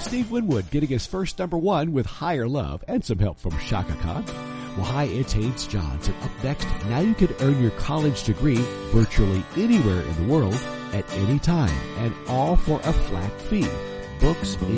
Steve Winwood getting his first #1 with Higher Love and some help from Shaka Khan. Well, hi, it's Haynes Johns, and up next, now you can earn your college degree virtually anywhere in the world at any time, and all for a flat fee. Books